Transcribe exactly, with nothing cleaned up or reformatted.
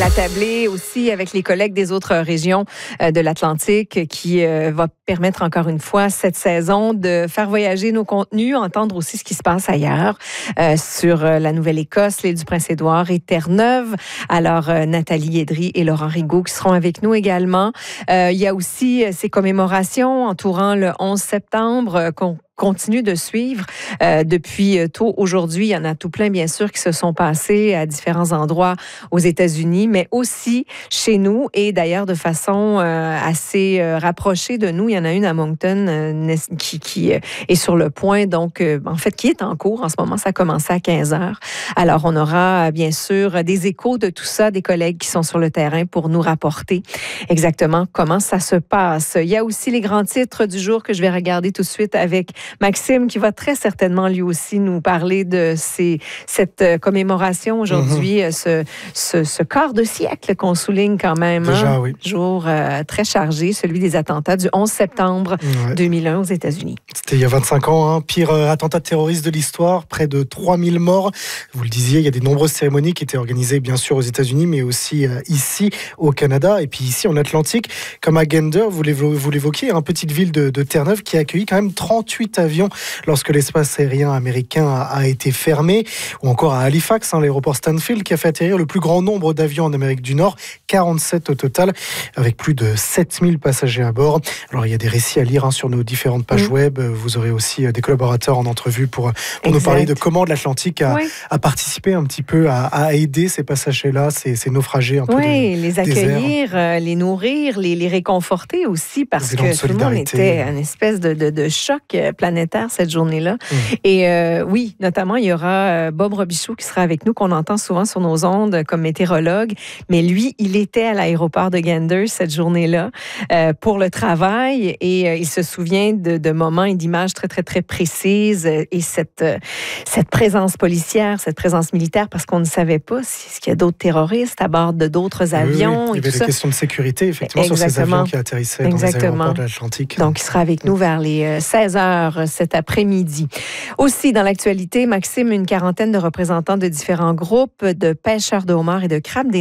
attablé aussi avec les collègues des autres régions euh, de l'Atlantique qui euh, va permettre encore une fois cette saison de faire voyager nos contenus, entendre aussi ce qui se passe ailleurs euh, sur euh, la Nouvelle-Écosse, l'île du Prince-Édouard et Terre-Neuve. Alors, euh, Nathalie Edry et Laurent Rigaud qui seront avec nous également. Euh, il y a aussi euh, ces commémorations entourant le onze septembre euh, qu'on continue de suivre euh, depuis tôt aujourd'hui. Il y en a tout plein, bien sûr, qui se sont passés à différents endroits aux États-Unis, mais aussi chez nous et d'ailleurs de façon euh, assez euh, rapprochée de nous. Il y en a une à Moncton euh, qui, qui euh, est sur le point, donc euh, en fait, qui est en cours en ce moment. Ça a commencé à quinze heures. Alors, on aura bien sûr des échos de tout ça, des collègues qui sont sur le terrain pour nous rapporter exactement comment ça se passe. Il y a aussi les grands titres du jour que je vais regarder tout de suite avec Maxime, qui va très certainement lui aussi nous parler de ces, cette commémoration aujourd'hui, mm-hmm. ce, ce, ce quart de siècle qu'on souligne quand même. Déjà, hein? oui. Jour euh, très chargé, celui des attentats du onze septembre ouais. deux mille un aux États-Unis. C'était il y a vingt-cinq ans, hein, pire euh, attentat terroriste de l'histoire, près de trois mille morts. Vous le disiez, il y a des nombreuses cérémonies qui étaient organisées bien sûr aux États-Unis, mais aussi euh, ici au Canada et puis ici en Atlantique, comme à Gander, vous, vous l'évoquiez, une petite ville de, de Terre-Neuve qui a accueilli quand même trente-huit avions lorsque l'espace aérien américain a, a été fermé, ou encore à Halifax, hein, l'aéroport Stanfield qui a fait atterrir le plus grand nombre d'avions en Amérique du Nord, quarante-sept au total, avec plus de sept mille passagers à bord. Alors il y a des récits à lire hein, sur nos différentes pages mmh. web, vous aurez aussi des collaborateurs en entrevue pour, pour nous parler de comment l'Atlantique a, oui. a participé un petit peu à, à aider ces passagers-là, ces, ces naufragés un peu oui, de, les accueillir, euh, les nourrir, les, les réconforter aussi, parce que tout le monde était une espèce de, de, de choc planétaire cette journée-là. Mmh. Et euh, oui, notamment, il y aura euh, Bob Robichaud qui sera avec nous, qu'on entend souvent sur nos ondes comme météorologue, mais lui, il était à l'aéroport de Gander cette journée-là euh, pour le travail et euh, il se souvient de, de moments et d'images très, très, très précises euh, et cette, euh, cette présence policière, cette présence militaire, parce qu'on ne savait pas si, est-ce qu'il y a d'autres terroristes à bord de d'autres avions. Oui, oui. Il y avait des ça. questions de sécurité, effectivement, Exactement. sur ces avions qui atterrissaient Exactement. dans les aéroports de l'Atlantique. Donc, il sera avec nous vers les seize heures cet après-midi. Aussi, dans l'actualité, Maxime, une quarantaine de représentants de différents groupes de pêcheurs de homards et de crabes